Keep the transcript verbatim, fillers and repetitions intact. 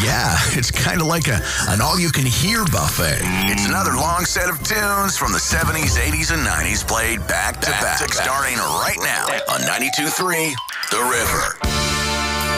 Yeah, it's kind of like a an all-you-can-hear buffet. It's another long set of tunes from the seventies, eighties, and nineties played back to back, back, starting right now on ninety-two point three The River.